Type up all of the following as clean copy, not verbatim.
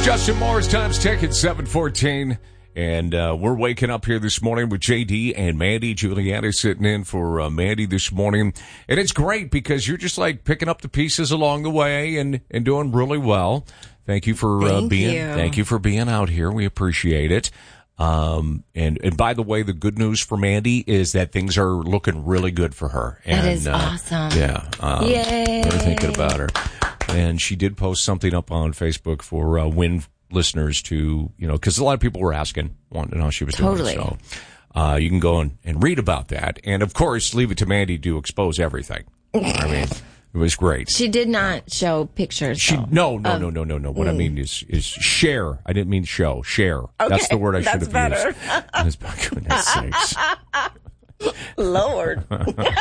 Justin Moore's Times Tech at 7:14. And we're waking up here this morning with JD and Mandy. Juliana sitting in for Mandy this morning. And it's great because you're just like picking up the pieces along the way and doing really well. Thank you for Thank you for being out here. We appreciate it. And by the way, the good news for Mandy is that things are looking really good for her. And, that is awesome. Yeah. Yay. We're thinking about her. And she did post something up on Facebook for WIN listeners to, because a lot of people were asking, wanting to know how she was doing. So you can go and read about that. And, of course, leave it to Mandy to expose everything. I mean, it was great. She did not show pictures. No. What I mean is share. I didn't mean show. Share. Okay, that's the word I should have used. For goodness sakes. Lord.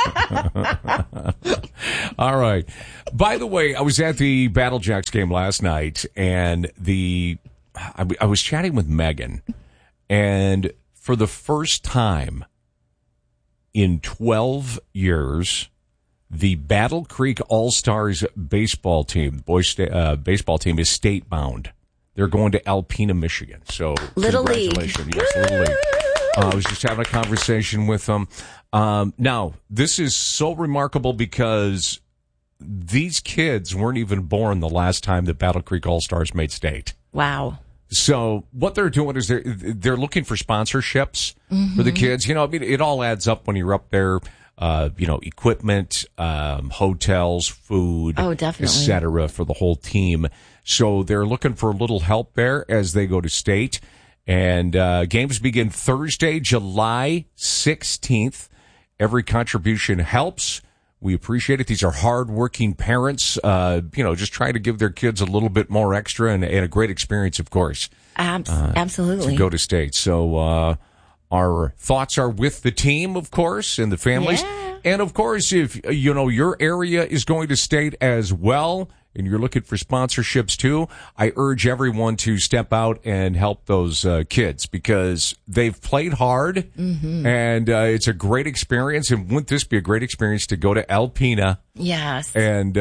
All right. By the way, I was at the Battle Jacks game last night, and I was chatting with Megan, and for the first time in 12 years, the Battle Creek All-Stars baseball team, baseball team, is state-bound. They're going to Alpena, Michigan. So Little congratulations. League. Yes, Little League. I was just having a conversation with them. Now, this is so remarkable because these kids weren't even born the last time that Battle Creek All-Stars made state. Wow. So what they're doing is they're looking for sponsorships for the kids. It all adds up when you're up there. Equipment, hotels, food, definitely, et cetera, for the whole team. So they're looking for a little help there as they go to state. And games begin Thursday, July 16th. Every contribution helps. We appreciate it. These are hardworking parents, just trying to give their kids a little bit more extra and a great experience, of course. Absolutely. To go to state. So our thoughts are with the team, of course, and the families. Yeah. And, of course, if, your area is going to state as well, and you're looking for sponsorships too, I urge everyone to step out and help those kids because they've played hard, and it's a great experience. And wouldn't this be a great experience to go to Alpena? Yes. And,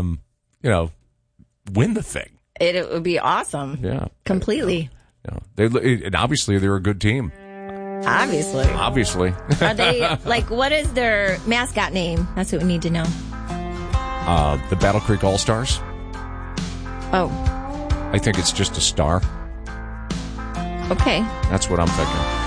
win the thing. It would be awesome. Yeah. Completely. And obviously, they're a good team. Obviously. Are they, what is their mascot name? That's what we need to know. The Battle Creek All-Stars. Oh. I think it's just a star. Okay. That's what I'm thinking.